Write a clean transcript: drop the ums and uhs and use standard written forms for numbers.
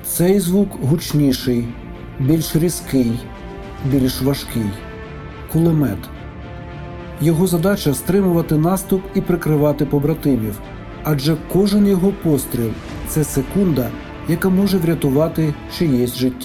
Цей звук гучніший, більш різкий, більш важкий. Кулемет. Його задача – стримувати наступ і прикривати побратимів, адже кожен його постріл – це секунда, яка може врятувати чиєсь життя.